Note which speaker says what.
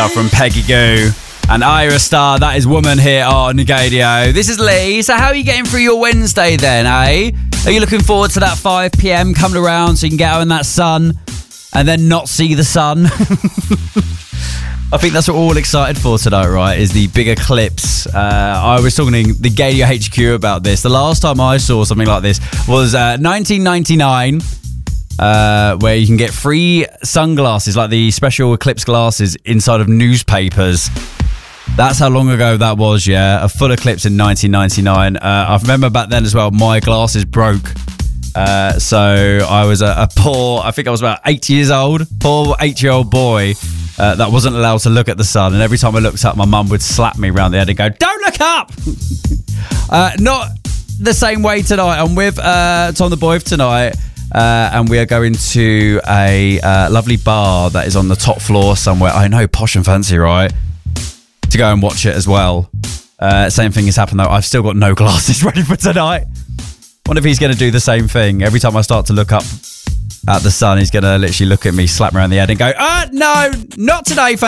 Speaker 1: Star from Peggy Goo. And Ira Star, that is Woman here on Gadio. This is Lee. So how are you getting through your Wednesday then, eh? Are you looking forward to that 5 p.m. coming around so you can get out in that sun and then not see the sun? I think that's what we're all excited for tonight, right? Is the big eclipse. I was talking to the Gadio HQ about this. The last time I saw something like this was 1999. Where you can get free sunglasses, like the special eclipse glasses, inside of newspapers. That's how long ago that was, yeah. A full eclipse in 1999. I remember back then as well, my glasses broke. So I was a poor, I think I was about 8 years old, poor 8-year-old boy that wasn't allowed to look at the sun. And every time I looked up, my mum would slap me around the head and go, "Don't look up!" Not the same way tonight. I'm with Tom the Boy tonight. And we are going to a lovely bar that is on the top floor somewhere. I know, posh and fancy, right? To go and watch it as well. Same thing has happened though. I've still got no glasses ready for tonight. Wonder if he's going to do the same thing. Every time I start to look up at the sun, he's going to literally look at me, slap me around the head and go, "No, not today,